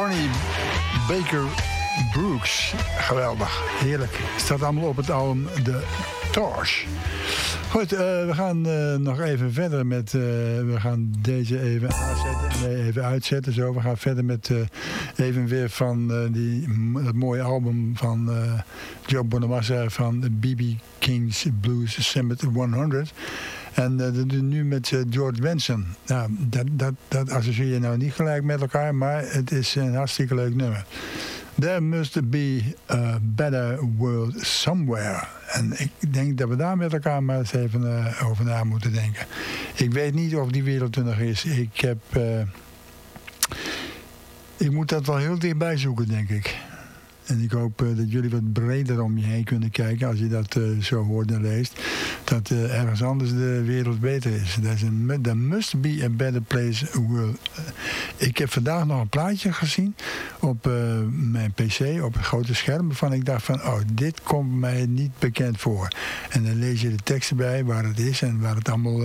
Ronnie Baker Brooks. Geweldig, heerlijk. Staat allemaal op het album The Torch. Goed, we gaan nog even verder met... we gaan deze even aanzetten. Nee, even uitzetten. Zo. We gaan verder met even weer van dat mooie album van Joe Bonamassa van B.B. King's Blues Summit 100. En dat doen we nu met George Benson. Nou, dat associeer je nou niet gelijk met elkaar, maar het is een hartstikke leuk nummer. There must be a better world somewhere. En ik denk dat we daar met elkaar maar eens even over na moeten denken. Ik weet niet of die wereld er nog is. Ik moet dat wel heel dichtbij zoeken, denk ik. En ik hoop dat jullie wat breder om je heen kunnen kijken als je dat zo hoort en leest. Dat ergens anders de wereld beter is. There must be a better place world. Ik heb vandaag nog een plaatje gezien op mijn pc, op een grote scherm. Waarvan ik dacht van, oh, dit komt mij niet bekend voor. En dan lees je de tekst erbij waar het is en waar het allemaal